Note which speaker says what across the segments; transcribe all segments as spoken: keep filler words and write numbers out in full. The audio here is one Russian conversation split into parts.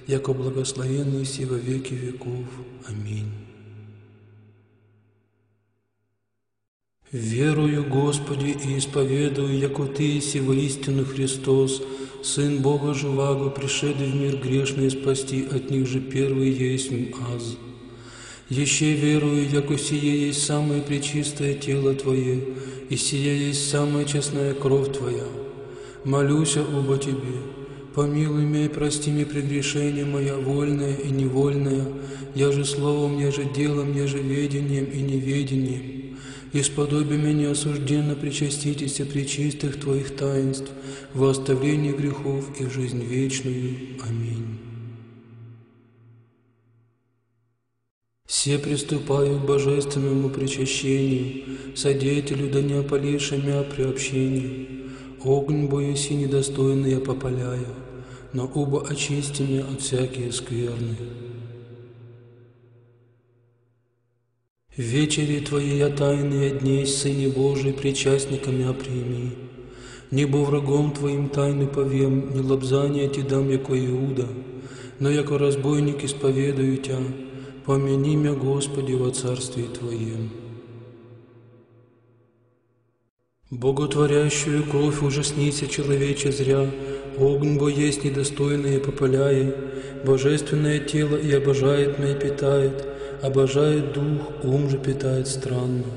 Speaker 1: яко благословенный си во веки веков. Аминь. Верую, Господи, и исповедую, яко Ты си воистину Христос, Сын Бога живаго, пришедший в мир грешный спасти, от них же первый есть аз. Еще верую, яко сие есть самое пречистое тело Твое, и сие есть самая честная кровь Твоя. Молюся оба Тебе, помилуй меня и прости мне прегрешение моя, вольное и невольное, я же словом, я же делом, я же ведением и неведением. Исподоби меня осужденно причаститесь пречистых Твоих таинств, во оставлении грехов и в жизнь вечную. Аминь. Все приступаю к божественному причащению, содеятелю да не опалишь мя при общении. Огонь боюсь и недостойный я попаляю, но оба очисти меня от всякие скверны. В вечере Твоей я тайные дней, Сыне Божий, причастниками оприми. Не бо врагом Твоим тайны повем, не лобзания Ти дам, яко Иуда, но яко разбойник исповедую Тя, помяни мя, Господи, во Царстве Твоем. Боготворящую кровь ужаснися, человече зря, огонь бо есть недостойное попаляет, божественное тело и обожает меня питает, обожает дух, ум же питает странно.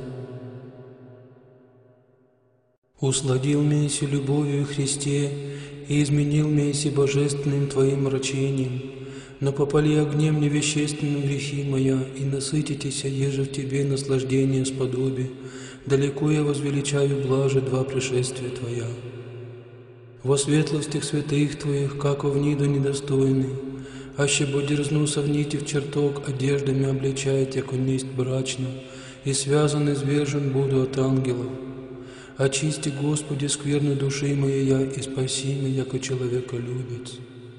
Speaker 1: Усладил меня си любовью Христе, и изменил меня си божественным Твоим мрачением, но попали огнем невещественным грехи моя, и насытитеся, еже в Тебе наслаждение сподоби, далеко я возвеличаю блаже два пришествия Твоя. Во светлостях святых Твоих, како в ниду недостойный, аще бо дерзну совните в чертог, одеждами обличает, яко несть брачно, и связан извержен буду от ангелов. Очисти, Господи, скверну души моей я, и спаси меня, яко человеколюбец.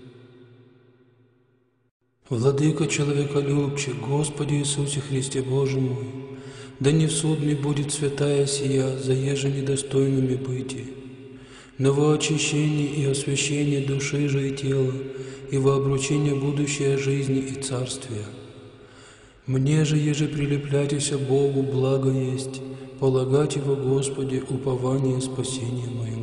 Speaker 1: Владыка человеколюбче, Господи Иисусе Христе Боже мой, да не в суд мне будет святая сия, заеже недостойными быти, но во очищение и освящение души же и тела, и во обручение будущей жизни и царствия. Мне же, еже прилепляйтеся Богу, благо есть, полагать Его, Господи, упование спасения мое.